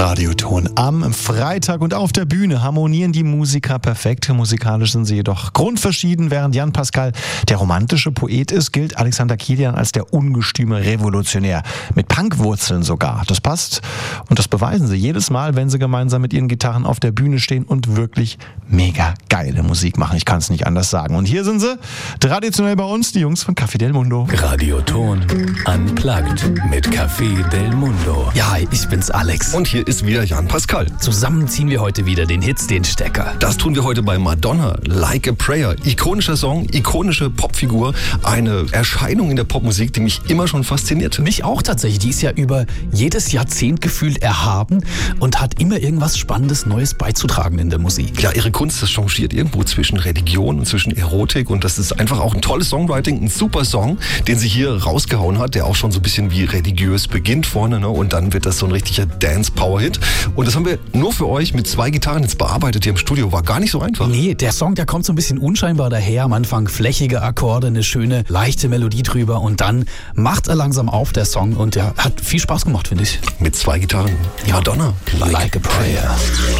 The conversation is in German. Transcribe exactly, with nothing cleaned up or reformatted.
Radioton am Freitag und auf der Bühne harmonieren die Musiker perfekt. Musikalisch sind sie jedoch grundverschieden. Während Jan Pascal der romantische Poet ist, gilt Alexander Kilian als der ungestüme Revolutionär. Mit Punkwurzeln sogar. Das passt und das beweisen sie jedes Mal, wenn sie gemeinsam mit ihren Gitarren auf der Bühne stehen und wirklich mega geile Musik machen. Ich kann es nicht anders sagen. Und hier sind sie, traditionell bei uns, die Jungs von Café del Mundo. Radioton Unplugged mit Café del Mundo. Ja, ich bin's Alex. Und hier ist wieder Jan Pascal. Zusammen ziehen wir heute wieder den Hits, den Stecker. Das tun wir heute bei Madonna, Like a Prayer. Ikonischer Song, ikonische Popfigur, eine Erscheinung in der Popmusik, die mich immer schon faszinierte. Mich auch tatsächlich. Die ist ja über jedes Jahrzehnt gefühlt erhaben und hat immer irgendwas Spannendes, Neues beizutragen in der Musik. Ja, ihre Kunst, das changiert irgendwo zwischen Religion und zwischen Erotik und das ist einfach auch ein tolles Songwriting, ein super Song, den sie hier rausgehauen hat, der auch schon so ein bisschen wie religiös beginnt vorne, ne? Und dann wird das so ein richtiger Dance-Power-Hit. Und das haben wir nur für euch mit zwei Gitarren jetzt bearbeitet hier im Studio. War gar nicht so einfach. Nee, der Song, der kommt so ein bisschen unscheinbar daher. Am Anfang flächige Akkorde, eine schöne, leichte Melodie drüber und dann macht er langsam auf, der Song. Und der hat viel Spaß gemacht, finde ich. Mit zwei Gitarren. Ja. Madonna, Like, like a Prayer.